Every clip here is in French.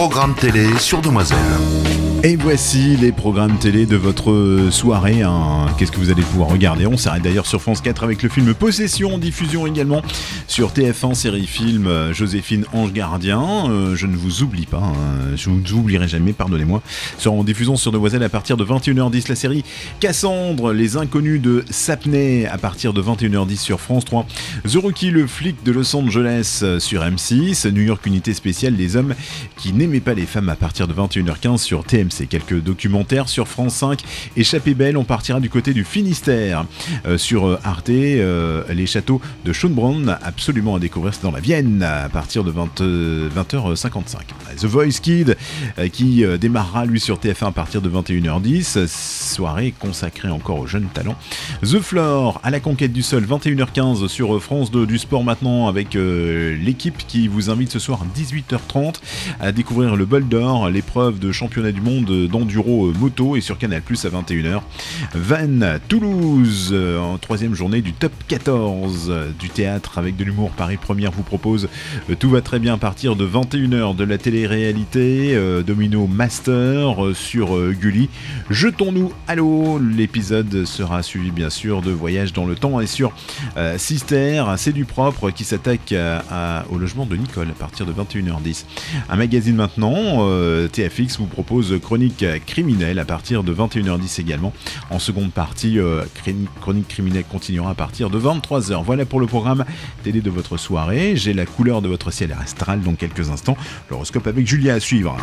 Programme télé sur Demoiselle. Et voici les programmes télé de votre soirée. Qu'est-ce que vous allez pouvoir regarder? On s'arrête d'ailleurs sur France 4 avec le film Possession, diffusion également sur TF1, série film Joséphine Ange Gardien. Je ne vous oublie pas, je ne vous oublierai jamais, pardonnez-moi. Sera en diffusion sur Demoiselle à partir de 21h10. La série Cassandre, les inconnus de Sapney à partir de 21h10 sur France 3. The Rookie, le flic de Los Angeles sur M6. New York, unité spéciale, les hommes qui n'aimaient pas les femmes à partir de 21h15 sur TMC. Quelques documentaires sur France 5. Échappée belle, on partira du côté du Finistère. Sur Arte, les châteaux de Schönbrunn, absolument à découvrir, c'est dans la Vienne à partir de 20h55. The Voice Kid qui démarrera lui sur TF1 à partir de 21h10. Soirée consacrée encore aux jeunes talents. The Floor, à la conquête du sol, 21h15 sur France 2. Du sport maintenant avec l'équipe qui vous invite ce soir à 18h30 à découvrir le bol d'or, l'épreuve de championnat du monde d'enduro moto, et sur Canal+ à 21h. Vannes, Toulouse, en troisième journée du top 14 du théâtre avec de l'humour. Paris Première vous propose Tout va très bien à partir de 21h. De la télé-réalité, Domino Master sur Gulli. Jetons-nous à l'eau, l'épisode sera suivi bien sûr de Voyage dans le temps, et sur Sister, c'est du propre qui s'attaque au logement de Nicole à partir de 21h10. Un magazine maintenant, TFX vous propose Chronique criminelle à partir de 21h10 également. En seconde partie, Chronique criminelle continuera à partir de 23h. Voilà pour le programme télé de votre soirée. J'ai la couleur de votre ciel astral dans quelques instants. L'horoscope avec Julia à suivre.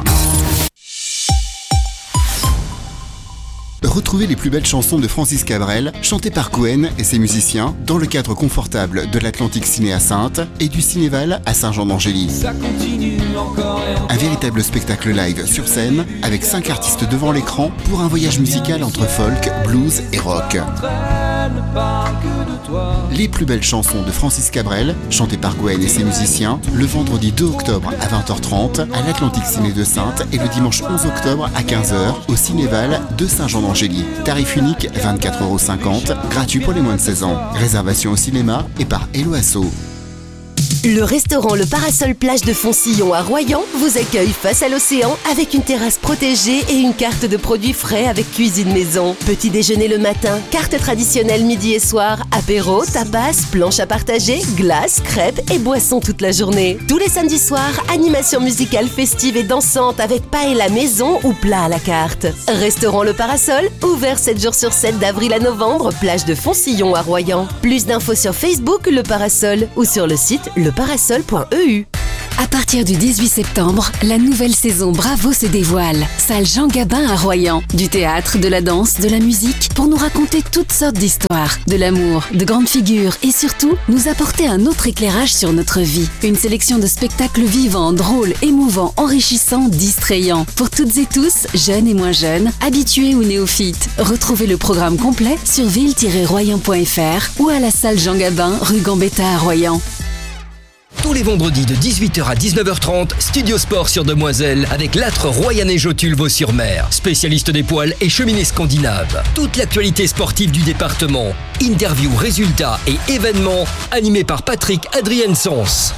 Retrouvez les plus belles chansons de Francis Cabrel, chantées par Cohen et ses musiciens, dans le cadre confortable de l'Atlantique Ciné à Saintes et du Cinéval à Saint-Jean-d'Angély. Un véritable spectacle live sur scène, avec 5 artistes devant l'écran pour un voyage musical entre folk, blues et rock. Les plus belles chansons de Francis Cabrel, chantées par Cohen et ses musiciens, le vendredi 2 octobre à 20h30 à l'Atlantique Ciné de Saintes et le dimanche 11 octobre à 15h au Cinéval de Saint-Jean-d'Angély. Tarif unique 24,50 €, gratuit pour les moins de 16 ans. Réservation au cinéma et par Hello Asso. Le restaurant Le Parasol Plage de Foncillon à Royan vous accueille face à l'océan avec une terrasse protégée et une carte de produits frais avec cuisine maison. Petit déjeuner le matin, carte traditionnelle midi et soir, apéro, tapas, planche à partager, glace, crêpes et boissons toute la journée. Tous les samedis soirs, animation musicale festive et dansante avec paella maison ou plat à la carte. Restaurant Le Parasol, ouvert 7 jours sur 7 d'avril à novembre, plage de Foncillon à Royan. Plus d'infos sur Facebook Le Parasol ou sur le site leparasol.eu. À partir du 18 septembre, la nouvelle saison Bravo se dévoile. Salle Jean Gabin à Royan. Du théâtre, de la danse, de la musique, pour nous raconter toutes sortes d'histoires, de l'amour, de grandes figures et surtout, nous apporter un autre éclairage sur notre vie. Une sélection de spectacles vivants, drôles, émouvants, enrichissants, distrayants. Pour toutes et tous, jeunes et moins jeunes, habitués ou néophytes. Retrouvez le programme complet sur ville-royan.fr ou à la salle Jean Gabin, rue Gambetta à Royan. Tous les vendredis de 18h à 19h30, Studio Sport sur Demoiselle avec l'âtre Royanais Jotul Vaux-sur-Mer, spécialiste des poils et cheminées scandinaves. Toute l'actualité sportive du département, interviews, résultats et événements, animés par Patrick Adrien-Sens.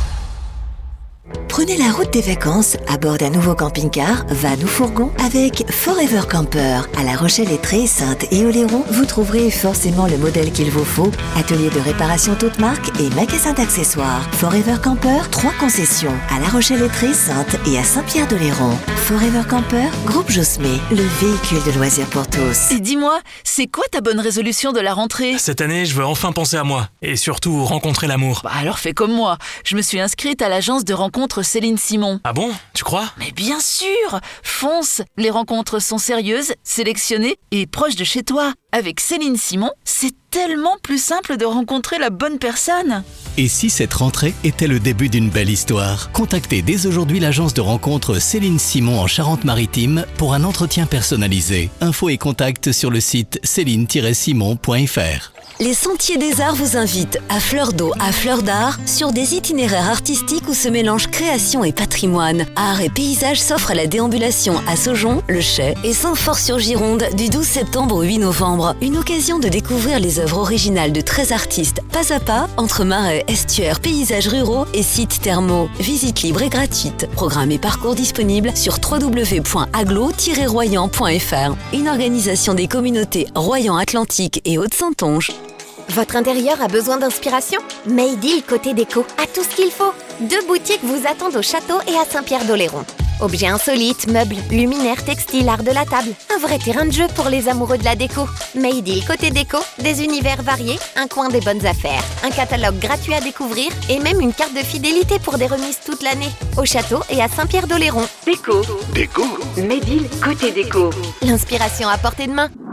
Prenez la route des vacances à bord d'un nouveau camping-car, van ou fourgon avec Forever Camper. À La Rochelle-Lettrée, Saintes et Oléron, vous trouverez forcément le modèle qu'il vous faut. Atelier de réparation toute marque et magasin d'accessoires. Forever Camper, 3 concessions. À La Rochelle-Lettrée, Saintes et à Saint-Pierre-d'Oléron. Forever Camper, groupe Josmé, le véhicule de loisirs pour tous. Et dis-moi, c'est quoi ta bonne résolution de la rentrée? Cette année, je veux enfin penser à moi. Et surtout, rencontrer l'amour. Bah alors fais comme moi. Je me suis inscrite à l'agence de rencontre Céline Simon. Ah bon? Tu crois? Mais bien sûr! Fonce! Les rencontres sont sérieuses, sélectionnées et proches de chez toi. Avec Céline Simon, c'est tellement plus simple de rencontrer la bonne personne. Et si cette rentrée était le début d'une belle histoire? Contactez dès aujourd'hui l'agence de rencontre Céline Simon en Charente-Maritime pour un entretien personnalisé. Infos et contacts sur le site céline-simon.fr. les Sentiers des Arts vous invitent à fleur d'eau, à fleur d'art, sur des itinéraires artistiques où se mélangent création et patrimoine. Art et paysage s'offrent à la déambulation à Saujon, Le Chai et Saint-Fort-sur-Gironde du 12 septembre au 8 novembre. Une occasion de découvrir les œuvres originales de 13 artistes, pas à pas, entre marais, estuaires, paysages ruraux et sites thermaux. Visite libre et gratuite. Programme et parcours disponibles sur www.aglo-royan.fr. Une organisation des communautés Royan-Atlantique et Haute-Saintonge. Votre intérieur a besoin d'inspiration ? Maydeal côté déco a tout ce qu'il faut. 2 boutiques vous attendent au château et à Saint-Pierre-d'Oléron. Objets insolites, meubles, luminaires, textiles, art de la table. Un vrai terrain de jeu pour les amoureux de la déco. Maydeal côté déco, des univers variés, un coin des bonnes affaires, un catalogue gratuit à découvrir et même une carte de fidélité pour des remises toute l'année. Au château et à Saint-Pierre-d'Oléron. Déco. Maydeal côté déco. L'inspiration à portée de main.